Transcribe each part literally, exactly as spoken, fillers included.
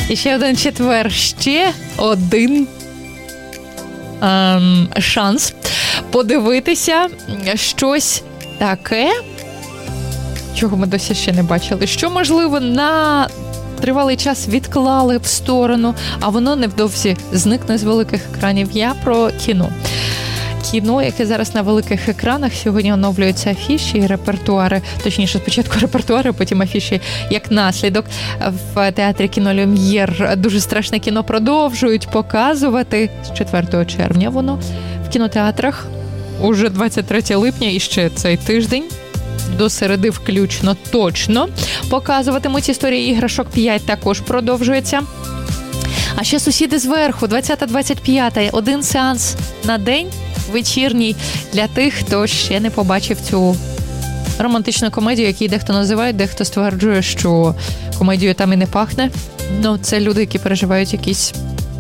І ще один четвер, ще один ем, шанс подивитися щось таке, чого ми досі ще не бачили, що, можливо, на тривалий час відклали в сторону, а воно невдовзі зникне з великих екранів. Я про кіно. Кіно, яке зараз на великих екранах, сьогодні оновлюються афіші і репертуари, точніше, спочатку репертуари, потім афіші, як наслідок. В театрі кіно «Люм'єр» дуже страшне кіно продовжують показувати з четвертого червня воно в кінотеатрах. Уже двадцять третє липня і ще цей тиждень. До середи включно точно показуватимуть. Історія іграшок п'ять також продовжується. А ще «Сусіди зверху», двадцяте двадцять п'яте, один сеанс на день, вечірній, для тих, хто ще не побачив цю романтичну комедію, яку дехто називає, дехто стверджує, що комедією там і не пахне. Ну, це люди, які переживають якісь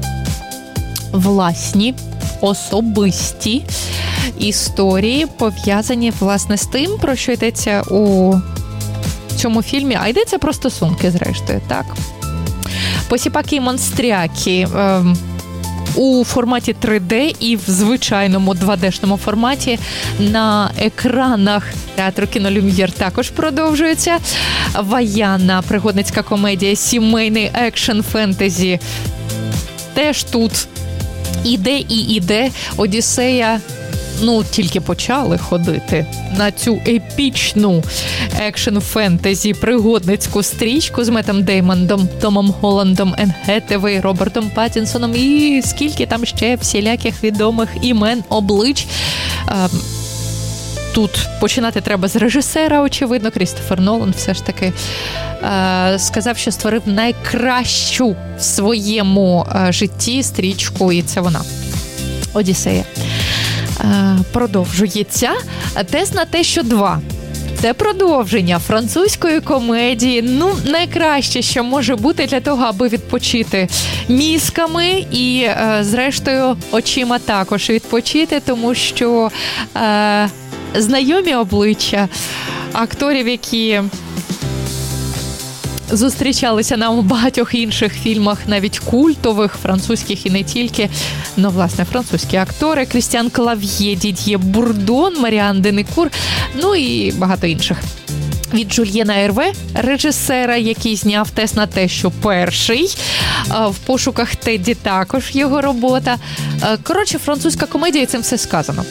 власні, особисті історії, пов'язані, власне, з тим, про що йдеться у цьому фільмі. А йдеться про стосунки, зрештою, так? Посіпаки і монстряки е, у форматі три де і в звичайному два де-шному форматі на екранах театру кіно «Люм'єр» також продовжується. Воєнна пригодницька комедія, сімейний екшен фентезі теж тут іде і іде. Одіссея, ну, тільки почали ходити на цю епічну екшн-фентезі пригодницьку стрічку з Меттом Деймоном, Томом Голландом, Енн Гетевей, Робертом Паттінсоном і скільки там ще всіляких відомих імен, облич. Тут починати треба з режисера, очевидно. Крістофер Нолан все ж таки сказав, що створив найкращу в своєму житті стрічку, і це вона. Одіссея. Продовжується. Тест на те, що два. Це продовження французької комедії. Ну, найкраще, що може бути для того, аби відпочити мізками і, зрештою, очима також відпочити, тому що е, знайомі обличчя акторів, які зустрічалися нам у багатьох інших фільмах, навіть культових, французьких і не тільки. Ну, власне, французькі актори. Крістіан Клав'є, Дід'є Бурдон, Маріан Денекур, ну і багато інших. Від Жюльєна Ерве, режисера, який зняв тест на те, що перший. В пошуках Тедді також його робота. Коротше, французька комедія, і цим все сказано.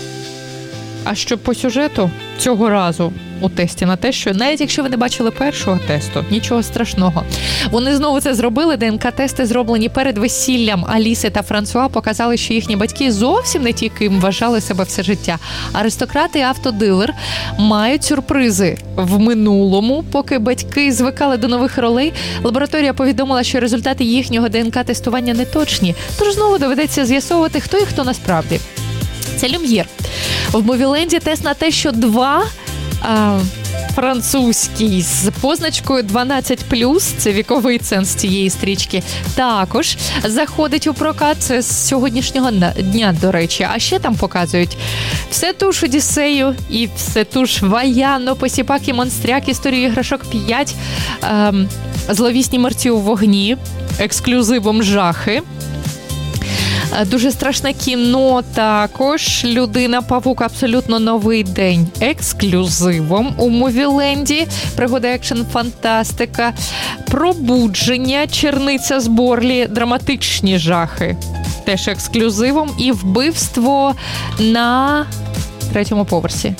А що по сюжету цього разу у тесті на те, що навіть якщо ви не бачили першого тесту, нічого страшного. Вони знову це зробили. ДНК-тести, зроблені перед весіллям Аліси та Франсуа, показали, що їхні батьки зовсім не ті, ким вважали себе все життя. Аристократи і автодилер мають сюрпризи в минулому. Поки батьки звикали до нових ролей, лабораторія повідомила, що результати їхнього ДНК-тестування не точні. Тож знову доведеться з'ясовувати, хто і хто насправді. Це «Люм'єр». В Мувіленді тест на те, що два а, французький з позначкою дванадцять плюс, це віковий ценз цієї стрічки, також заходить у прокат. Це з сьогоднішнього дня, до речі. А ще там показують все ту ж Одіссею і все ту ж Воєнну, Посіпаки, монстряк, історію іграшок п'ять, а, зловісні мерці у вогні, ексклюзивом жахи. Дуже страшне кіно також. Людина-павук, абсолютно новий день, ексклюзивом у Мувіленді. Пригода екшн-фантастика. Пробудження, черниця з Борлі, драматичні жахи. Теж ексклюзивом. І вбивство на третьому поверсі.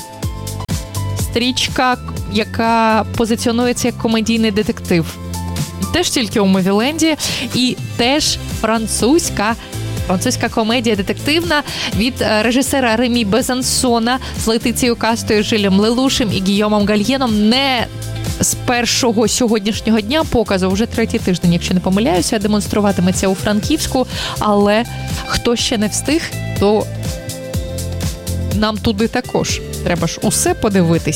Стрічка, яка позиціонується як комедійний детектив. Теж тільки у Мувіленді. І теж французька Французька комедія детективна від режисера Ремі Безансона з Летицією Кастою, Жилем Лелушем і Гійомом Гальєном. Не з першого сьогоднішнього дня показу, вже третій тиждень, якщо не помиляюся, демонструватиметься у Франківську, але хто ще не встиг, то нам туди також треба ж усе подивитися.